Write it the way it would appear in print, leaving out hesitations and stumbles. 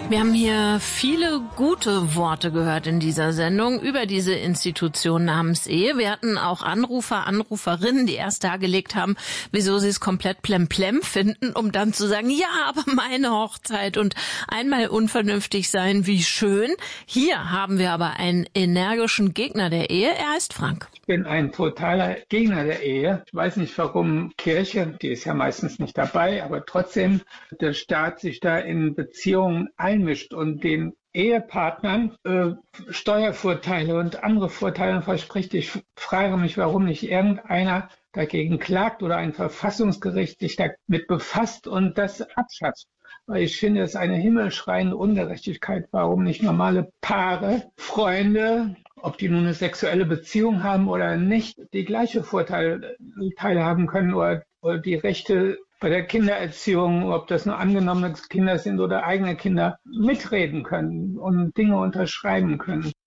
Wir haben hier viele gute Worte gehört in dieser Sendung über diese Institution namens Ehe. Wir hatten auch Anrufer, Anruferinnen, die erst dargelegt haben, wieso sie es komplett plemplem finden, um dann zu sagen, ja, aber meine Hochzeit und einmal unvernünftig sein, wie schön. Hier haben wir aber einen energischen Gegner der Ehe. Er heißt Frank. Ich bin ein totaler Gegner der Ehe. Ich weiß nicht, warum Kirche, die ist ja meistens nicht dabei, aber trotzdem der Staat sich da in Beziehungen einmischt und den Ehepartnern Steuervorteile und andere Vorteile verspricht. Ich frage mich, warum nicht irgendeiner dagegen klagt oder ein Verfassungsgericht sich damit befasst und das abschafft. Weil ich finde, es ist eine himmelschreiende Ungerechtigkeit, warum nicht normale Paare, Freunde, ob die nun eine sexuelle Beziehung haben oder nicht, die gleiche Vorteile haben können oder die Rechte bei der Kindererziehung, ob das nur angenommene Kinder sind oder eigene Kinder, mitreden können und Dinge unterschreiben können.